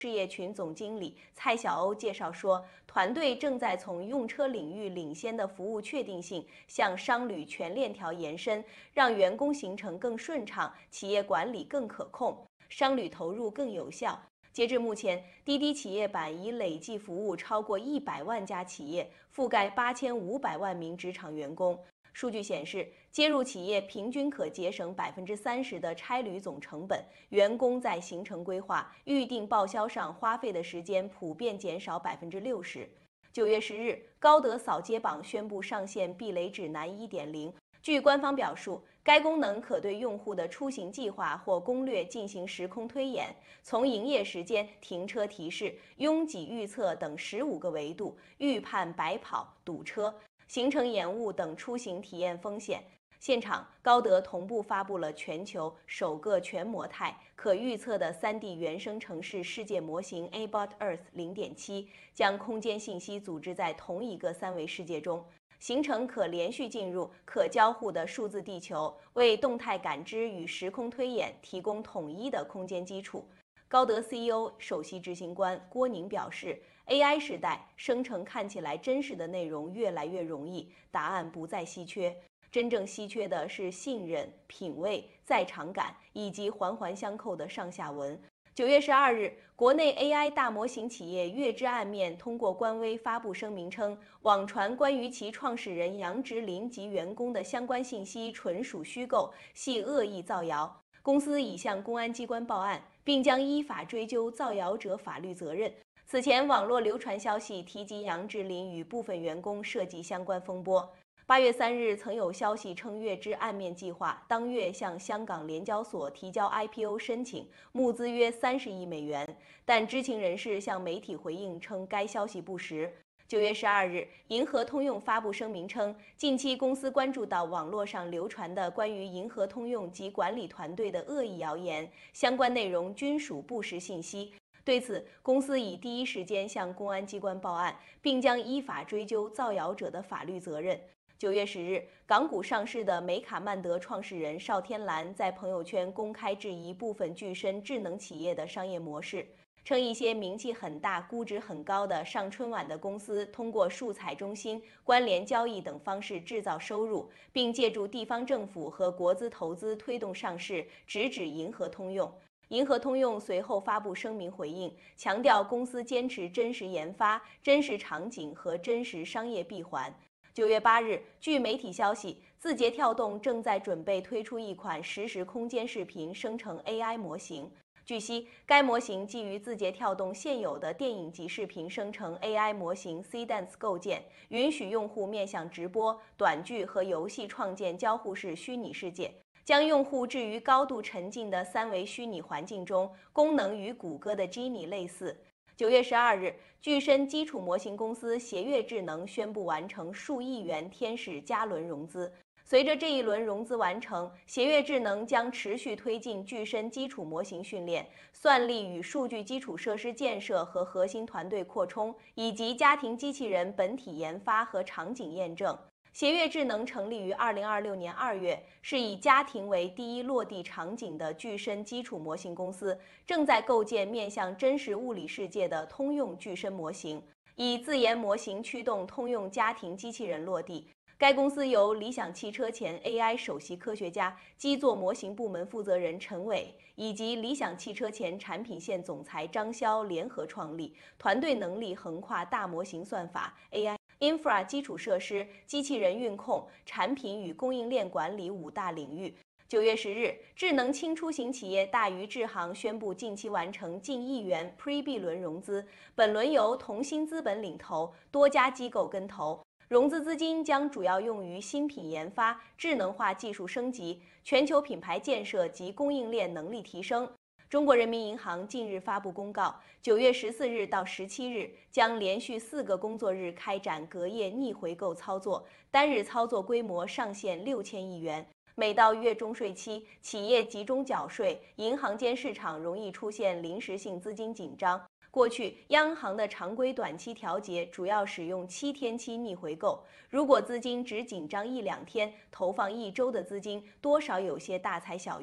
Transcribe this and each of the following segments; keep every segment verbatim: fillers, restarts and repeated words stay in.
事业群总经理蔡小欧介绍说，团队正在从用车领域领先的服务确定性向商旅全链条延伸，让员工行程更顺畅，企业管理更可控，商旅投入更有效。截至目前，滴滴企业版已累计服务超过一百万家企业，覆盖八千五百万名职场员工。数据显示，接入企业平均可节省百分之三十的差旅总成本，员工在行程规划、预订报销上花费的时间普遍减少百分之六十。九月十日，高德扫街榜宣布上线避雷指南 一点零。据官方表述，该功能可对用户的出行计划或攻略进行时空推演，从营业时间、停车提示、拥挤预测等十五个维度预判白跑、堵车、行程延误等出行体验风险。现场，高德同步发布了全球首个全模态可预测的 三 D 原生城市世界模型 Abot Earth 零点七， 将空间信息组织在同一个三维世界中。行程可连续进入可交互的数字地球，为动态感知与时空推演提供统一的空间基础。高德 C E O 首席执行官郭宁表示 ，A I 时代生成看起来真实的内容越来越容易，答案不再稀缺。真正稀缺的是信任、品味、在场感以及环环相扣的上下文。九月十二日，国内 A I 大模型企业月之暗面通过官微发布声明称，网传关于其创始人杨植林及员工的相关信息纯属虚构，系恶意造谣。公司已向公安机关报案，并将依法追究造谣者法律责任。此前，网络流传消息提及杨植林与部分员工涉及相关风波。八月三日，曾有消息称月之暗面计划当月向香港联交所提交 I P O 申请，募资约三十亿美元，但知情人士向媒体回应称该消息不实。九月十二日，银河通用发布声明称，近期公司关注到网络上流传的关于银河通用及管理团队的恶意谣言，相关内容均属不实信息。对此，公司已第一时间向公安机关报案，并将依法追究造谣者的法律责任。九月十日，港股上市的美卡曼德创始人邵天蓝在朋友圈公开质疑部分具身智能企业的商业模式，称一些名气很大、估值很高的上春晚的公司通过数彩中心、关联交易等方式制造收入，并借助地方政府和国资投资推动上市，直指银河通用。银河通用随后发布声明回应，强调公司坚持真实研发、真实场景和真实商业闭环。九月八日，据媒体消息，字节跳动正在准备推出一款实时空间视频生成 A I 模型。据悉，该模型基于字节跳动现有的电影级视频生成 A I 模型 C-Dance 构建，允许用户面向直播、短剧和游戏创建交互式虚拟世界，将用户置于高度沉浸的三维虚拟环境中，功能与谷歌的 Genie 类似。九月十二日，具身基础模型公司协悦智能宣布完成数亿元天使加轮融资。随着这一轮融资完成，协悦智能将持续推进具身基础模型训练、算力与数据基础设施建设和核心团队扩充，以及家庭机器人本体研发和场景验证。协悦智能成立于二零二六年二月，是以家庭为第一落地场景的具身基础模型公司，正在构建面向真实物理世界的通用具身模型，以自研模型驱动通用家庭机器人落地。该公司由理想汽车前 A I 首席科学家、基座模型部门负责人陈伟以及理想汽车前产品线总裁张潇联合创立，团队能力横跨大模型算法、A I、Infra 基础设施、机器人运控、产品与供应链管理五大领域。九月十日，智能轻出行企业大鱼智行宣布近期完成近亿元 Pre-B 轮融资，本轮由同心资本领投，多家机构跟投。融资资金将主要用于新品研发、智能化技术升级、全球品牌建设及供应链能力提升。中国人民银行近日发布公告，九月十四日到十七日将连续四个工作日开展隔夜逆回购操作，单日操作规模上限六千亿元。每到月中税期，企业集中缴税，银行间市场容易出现临时性资金紧张。过去，央行的常规短期调节主要使用七天期逆回购，如果资金只紧张一两天，投放一周的资金多少有些大材小用。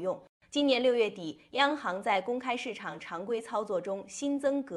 今年六月底，央行在公开市场常规操作中新增隔